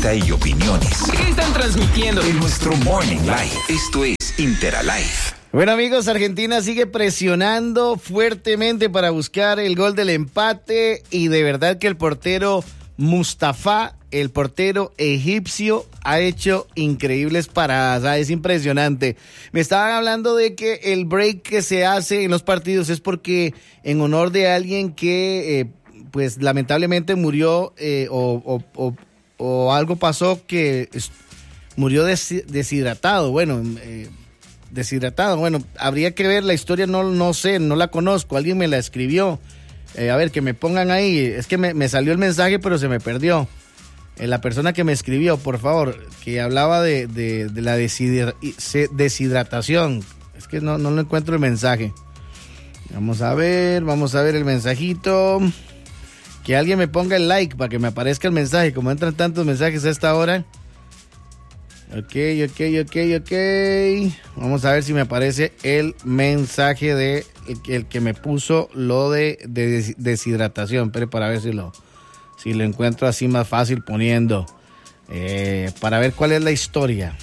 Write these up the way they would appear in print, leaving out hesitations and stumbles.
vista y opiniones. ¿Qué están transmitiendo? En nuestro Morning Live. Esto es Interalive. Bueno, amigos, Argentina sigue presionando fuertemente para buscar el gol del empate y de verdad que el portero Mustafa, el portero egipcio, ha hecho increíbles paradas. Es impresionante. Me estaban hablando de que el break que se hace en los partidos es porque en honor de alguien que pues lamentablemente murió o algo pasó que murió deshidratado. Deshidratado. Bueno, habría que ver la historia, no sé, no la conozco. Alguien me la escribió. A ver, que me pongan ahí. Es que me salió el mensaje, pero se me perdió. La persona que me escribió, por favor, que hablaba de la deshidratación. Es que no encuentro el mensaje. Vamos a ver el mensajito. Que alguien me ponga el like para que me aparezca el mensaje. Como entran tantos mensajes a esta hora. Ok. Vamos a ver si me aparece el mensaje de el que me puso lo de deshidratación. Pero para ver si lo encuentro así más fácil poniendo. Para ver cuál es la historia.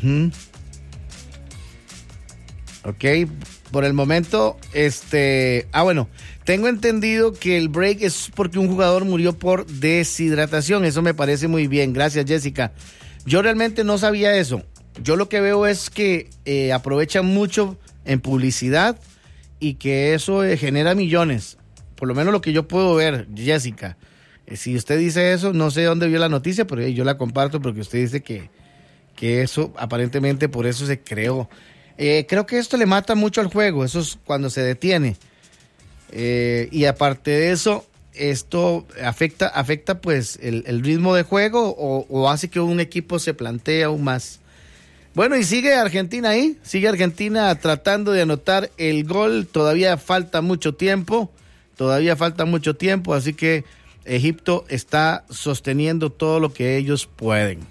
Ok, por el momento, bueno, tengo entendido que el break es porque un jugador murió por deshidratación. Eso me parece muy bien. Gracias, Jessica. Yo realmente no sabía eso. Yo lo que veo es que aprovechan mucho en publicidad y que eso genera millones. Por lo menos lo que yo puedo ver, Jessica. Si usted dice eso, no sé dónde vio la noticia, pero yo la comparto porque usted dice que eso, aparentemente por eso se creó. Creo que esto le mata mucho al juego, eso es cuando se detiene. Y aparte de eso, esto afecta pues el ritmo de juego o hace que un equipo se plantee aún más. Bueno, y sigue Argentina ahí, sigue Argentina tratando de anotar el gol, todavía falta mucho tiempo, así que Egipto está sosteniendo todo lo que ellos pueden.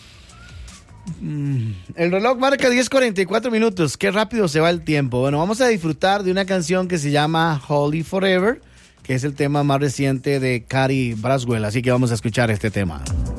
El reloj marca 10:44 minutos. Qué rápido se va el tiempo. Bueno, vamos a disfrutar de una canción que se llama Holy Forever, que es el tema más reciente de Carrie Braswell. Así que vamos a escuchar este tema.